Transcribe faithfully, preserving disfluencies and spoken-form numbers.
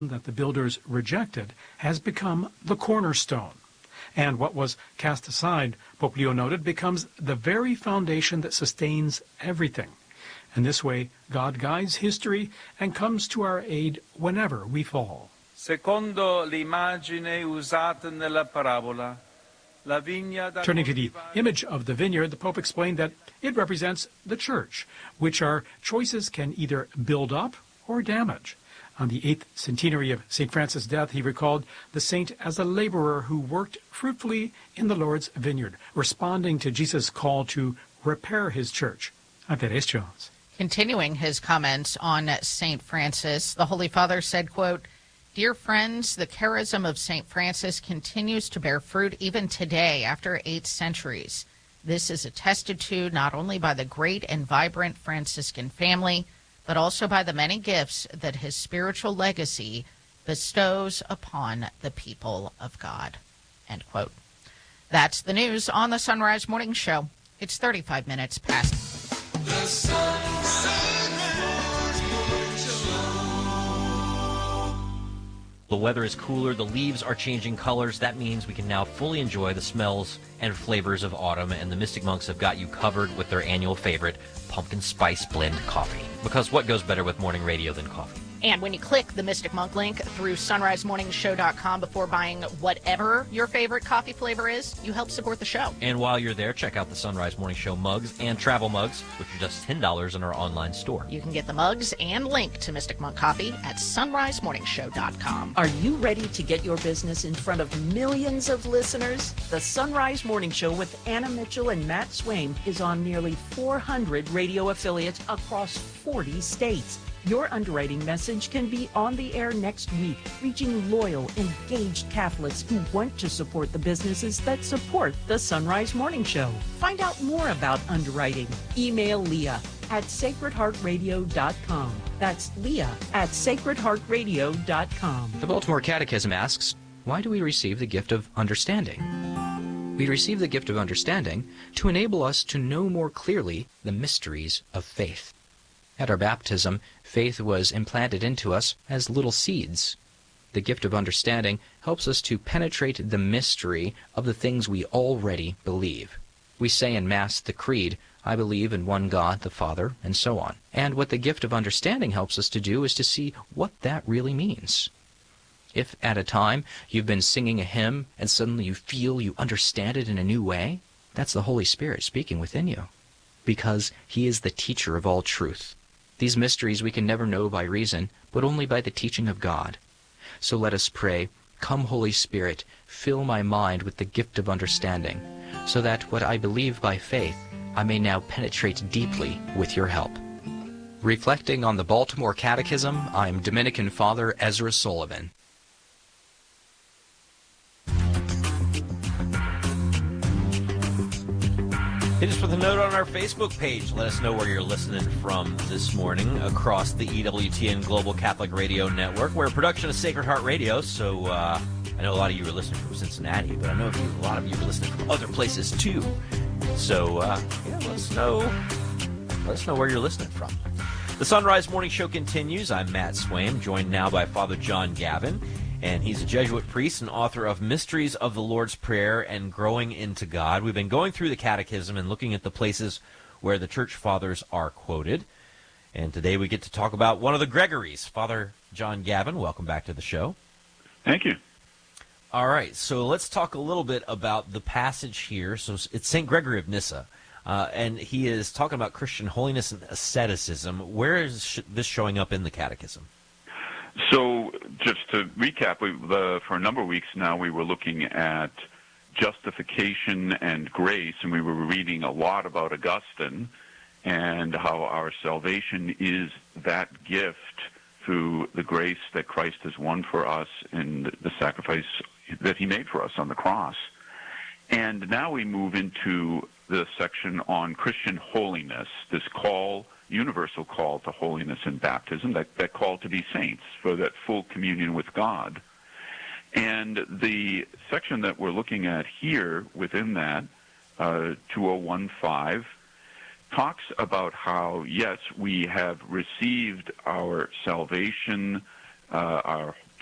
that the builders rejected has become the cornerstone. And what was cast aside, Pope Leo noted, becomes the very foundation that sustains everything. In this way, God guides history and comes to our aid whenever we fall. Secondo l'immagine usata nella parabola, la vigna da Turning to the image of the vineyard, the Pope explained that it represents the Church, which our choices can either build up or damage. On the eighth centenary of Saint Francis' death, he recalled the saint as a laborer who worked fruitfully in the Lord's vineyard, responding to Jesus' call to repair his church. I'm Teres Jones. Continuing his comments on Saint Francis, the Holy Father said, quote, "Dear friends, the charism of Saint Francis continues to bear fruit even today after eight centuries. This is attested to not only by the great and vibrant Franciscan family, but also by the many gifts that his spiritual legacy bestows upon the people of God." End quote. That's the news on the Sunrise Morning Show. It's thirty-five minutes past. The Sunrise Morning Show. The weather is cooler, the leaves are changing colors. That means we can now fully enjoy the smells and flavors of autumn, and the Mystic Monks have got you covered with their annual favorite, pumpkin spice blend coffee. Because what goes better with morning radio than coffee? And when you click the Mystic Monk link through sunrise morning show dot com before buying whatever your favorite coffee flavor is, you help support the show. And while you're there, check out the Sunrise Morning Show mugs and travel mugs, which are just ten dollars in our online store. You can get the mugs and link to Mystic Monk Coffee at sunrise morning show dot com. Are you ready to get your business in front of millions of listeners? The Sunrise Morning Show with Anna Mitchell and Matt Swaim is on nearly four hundred radio affiliates across forty states. Your underwriting message can be on the air next week, reaching loyal, engaged Catholics who want to support the businesses that support the Sunrise Morning Show. Find out more about underwriting. Email Leah at sacred heart radio dot com. That's Leah at sacred heart radio dot com. The Baltimore Catechism asks, why do we receive the gift of understanding? We receive the gift of understanding to enable us to know more clearly the mysteries of faith. At our baptism, faith was implanted into us as little seeds. The gift of understanding helps us to penetrate the mystery of the things we already believe. We say in Mass the Creed, I believe in one God, the Father, and so on. And what the gift of understanding helps us to do is to see what that really means. If at a time you've been singing a hymn and suddenly you feel you understand it in a new way, that's the Holy Spirit speaking within you, because He is the teacher of all truth. These mysteries we can never know by reason, but only by the teaching of God. So let us pray, come Holy Spirit, fill my mind with the gift of understanding, so that what I believe by faith, I may now penetrate deeply with your help. Reflecting on the Baltimore Catechism, I'm Dominican Father Ezra Sullivan. Hit us with a note on our Facebook page. Let us know where you're listening from this morning across the E W T N Global Catholic Radio Network. We're a production of Sacred Heart Radio, so uh, I know a lot of you are listening from Cincinnati, but I know a lot of you are listening from other places too. So uh, yeah, let us know. Let us know where you're listening from. The Sunrise Morning Show continues. I'm Matt Swaim, joined now by Father John Gavin. And he's a Jesuit priest and author of Mysteries of the Lord's Prayer and Growing into God. We've been going through the Catechism and looking at the places where the Church Fathers are quoted. And today we get to talk about one of the Gregories. Father John Gavin, welcome back to the show. Thank you. All right, so let's talk a little bit about the passage here. So it's Saint Gregory of Nyssa, uh, and he is talking about Christian holiness and asceticism. Where is this showing up in the Catechism? So just to recap, we, the, for a number of weeks now we were looking at justification and grace, and we were reading a lot about Augustine and how our salvation is that gift through the grace that Christ has won for us in the sacrifice that he made for us on the cross. And now we move into the section on Christian holiness, this call, universal call to holiness in baptism, that, that call to be saints for that full communion with God. And the section that we're looking at here within that, uh, two oh one five, talks about how, yes, we have received our salvation, uh, our